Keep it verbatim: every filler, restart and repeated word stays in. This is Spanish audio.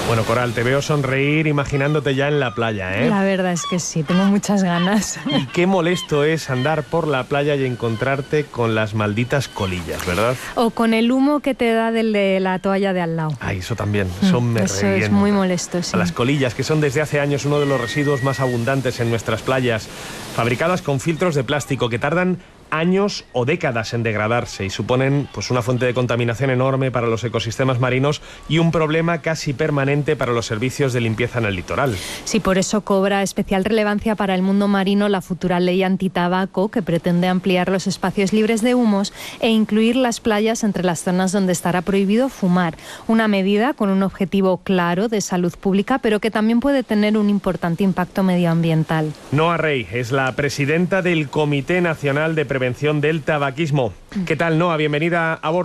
Bueno, Coral, te veo sonreír imaginándote ya en la playa, ¿eh? La verdad es que sí, tengo muchas ganas. Y qué molesto es andar por la playa y encontrarte con las malditas colillas, ¿verdad? O con el humo que te da del de la toalla de al lado. Ay, eso también, eso me Eso revienta. es muy molesto, sí. A las colillas, que son desde hace años uno de los residuos más abundantes en nuestras playas, fabricadas con filtros de plástico que tardan años o décadas en degradarse y suponen pues una fuente de contaminación enorme para los ecosistemas marinos y un problema casi permanente para los servicios de limpieza en el litoral. Sí, por eso cobra especial relevancia para el mundo marino la futura ley antitabaco, que pretende ampliar los espacios libres de humos e incluir las playas entre las zonas donde estará prohibido fumar. Una medida con un objetivo claro de salud pública, pero que también puede tener un importante impacto medioambiental. Noa Rey es la presidenta del Comité Nacional de Prevención del Tabaquismo. ¿Qué tal, Noa? Bienvenida a bordo.